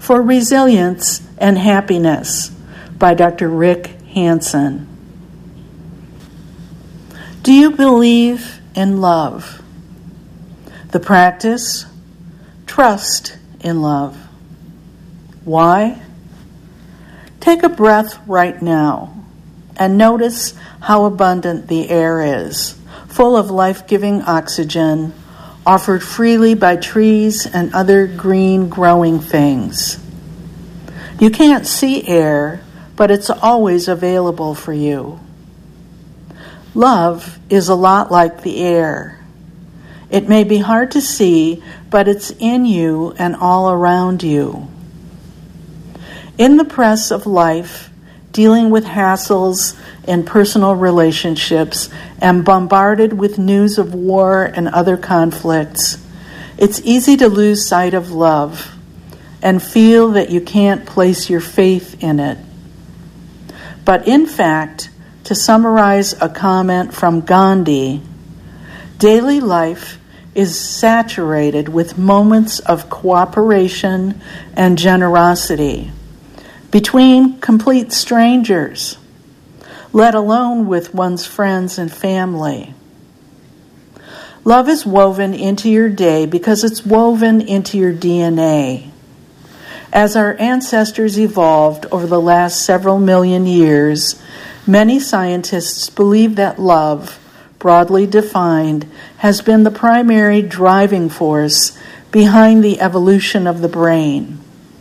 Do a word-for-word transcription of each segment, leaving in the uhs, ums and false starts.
for Resilience and Happiness by Doctor Rick Hanson. Do you believe in love? The practice, trust in love. Why? Take a breath right now and notice how abundant the air is, full of life-giving oxygen, offered freely by trees and other green growing things. You can't see air, but it's always available for you. Love is a lot like the air. It may be hard to see, but it's in you and all around you. In the press of life, dealing with hassles in personal relationships and bombarded with news of war and other conflicts, it's easy to lose sight of love and feel that you can't place your faith in it. But in fact, to summarize a comment from Gandhi, daily life is saturated with moments of cooperation and generosity between complete strangers, let alone with one's friends and family. Love is woven into your day because it's woven into your D N A. As our ancestors evolved over the last several million years, many scientists believe that love, broadly defined, has been the primary driving force behind the evolution of the brain.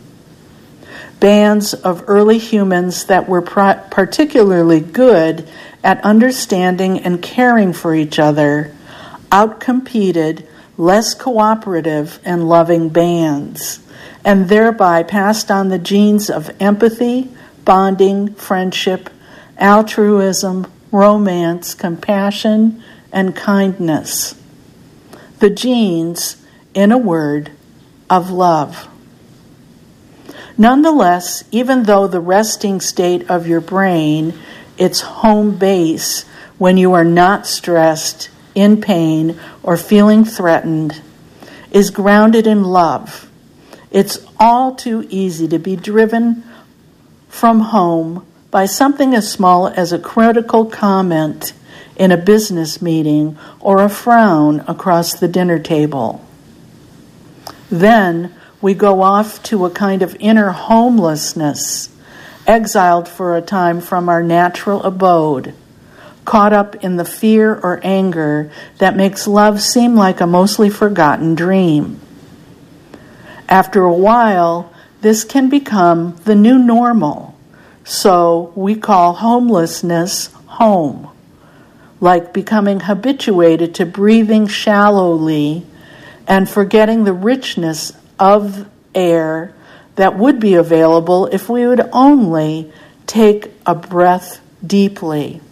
Bands of early humans that were pro- particularly good at understanding and caring for each other outcompeted less cooperative and loving bands, and thereby passed on the genes of empathy, bonding, friendship, altruism, romance, compassion, and kindness. The genes, in a word, of love. Nonetheless, even though the resting state of your brain, its home base when you are not stressed, in pain, or feeling threatened, is grounded in love, it's all too easy to be driven from home by something as small as a critical comment in a business meeting or a frown across the dinner table. Then we go off to a kind of inner homelessness, exiled for a time from our natural abode, caught up in the fear or anger that makes love seem like a mostly forgotten dream. After a while, this can become the new normal, so we call homelessness home, like becoming habituated to breathing shallowly and forgetting the richness of air that would be available if we would only take a breath deeply.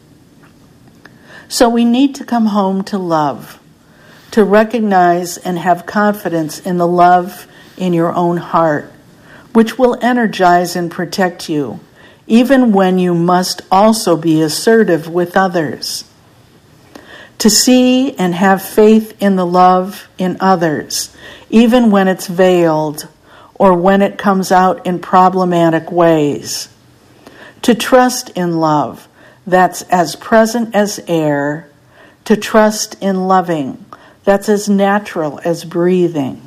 So we need to come home to love, to recognize and have confidence in the love in your own heart, which will energize and protect you, even when you must also be assertive with others. To see and have faith in the love in others, even when it's veiled or when it comes out in problematic ways. To trust in love that's as present as air, to trust in loving that's as natural as breathing.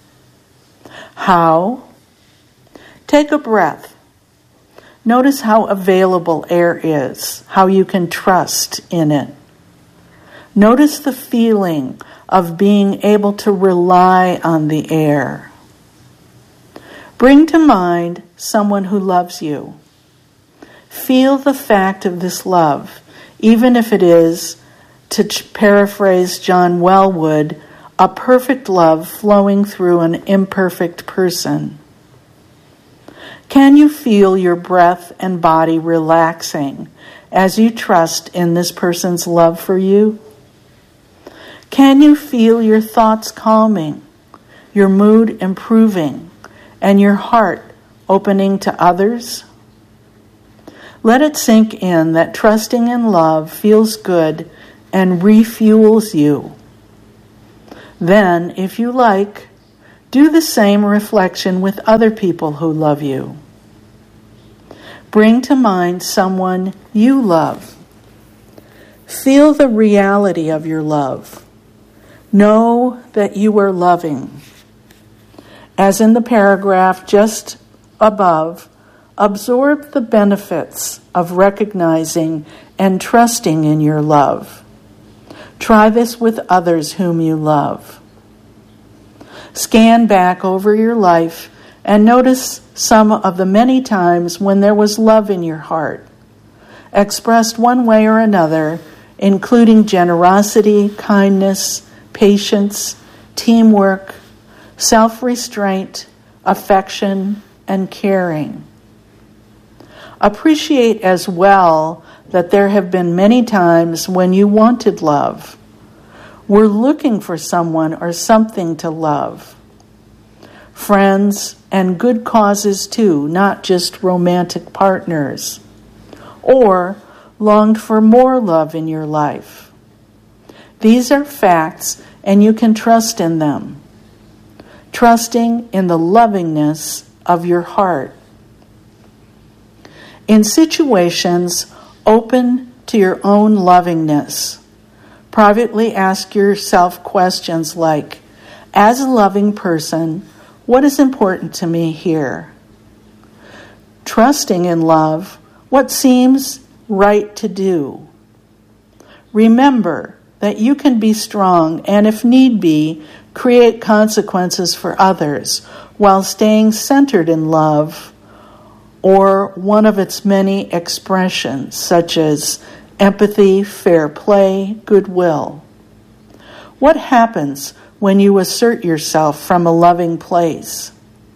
How? Take a breath. Notice how available air is, how you can trust in it. Notice the feeling of being able to rely on the air. Bring to mind someone who loves you. Feel the fact of this love, even if it is, to ch- paraphrase John Wellwood, a perfect love flowing through an imperfect person. Can you feel your breath and body relaxing as you trust in this person's love for you? Can you feel your thoughts calming, your mood improving, and your heart opening to others? Let it sink in that trusting in love feels good and refuels you. Then, if you like, Do the same reflection with other people who love you. Bring to mind someone you love. Feel the reality of your love. Know that you are loving. As in the paragraph just above, absorb the benefits of recognizing and trusting in your love. Try this with others whom you love. Scan back over your life and notice some of the many times when there was love in your heart, expressed one way or another, including generosity, kindness, patience, teamwork, self-restraint, affection, and caring. Appreciate as well that there have been many times when you wanted love, were looking for someone or something to love. Friends and good causes too, not just romantic partners, or longed for more love in your life. These are facts, and you can trust in them, trusting in the lovingness of your heart. In situations open to your own lovingness, privately ask yourself questions like, as a loving person, what is important to me here? Trusting in love, what seems right to do? Remember that you can be strong and, if need be, create consequences for others while staying centered in love or one of its many expressions, such as empathy, fair play, goodwill. What happens when you assert yourself from a loving place?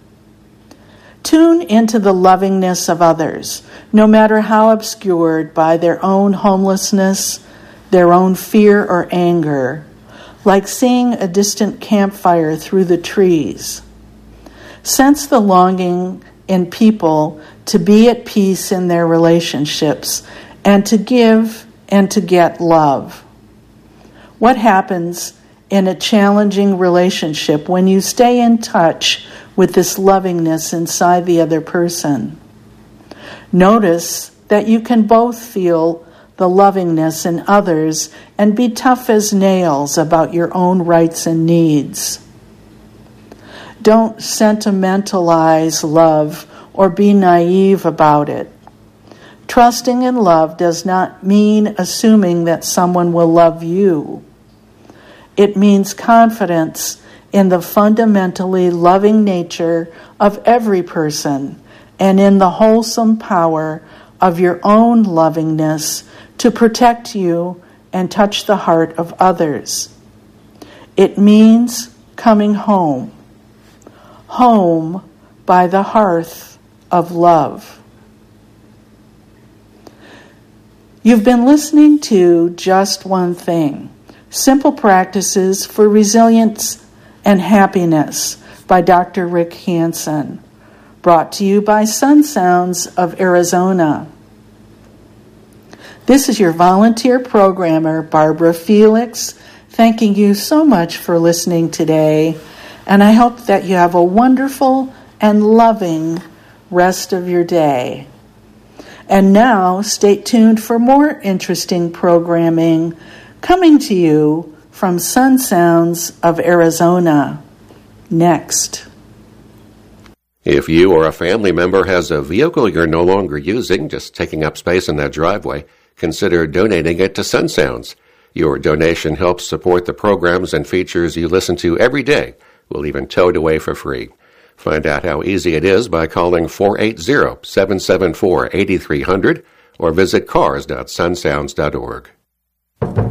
Tune into the lovingness of others, no matter how obscured by their own homelessness, their own fear or anger, like seeing a distant campfire through the trees. Sense the longing in people to be at peace in their relationships and to give and to get love. What happens in a challenging relationship when you stay in touch with this lovingness inside the other person? Notice that you can both feel the lovingness in others and be tough as nails about your own rights and needs. Don't sentimentalize love or be naive about it. Trusting in love does not mean assuming that someone will love you. It means confidence in the fundamentally loving nature of every person and in the wholesome power of your own lovingness to protect you and touch the heart of others. It means coming home, home by the hearth of love. You've been listening to Just One Thing, Simple Practices for Resilience and Happiness by Doctor Rick Hanson, brought to you by Sun Sounds of Arizona. This is your volunteer programmer, Barbara Felix, thanking you so much for listening today, and I hope that you have a wonderful and loving rest of your day. And now, stay tuned for more interesting programming coming to you from Sun Sounds of Arizona. Next. If you or a family member has a vehicle you're no longer using, just taking up space in that driveway, consider donating it to Sun Sounds. Your donation helps support the programs and features you listen to every day. We'll even tow it away for free. Find out how easy it is by calling four eight zero, seven seven four, eight three zero zero or visit cars dot sun sounds dot org.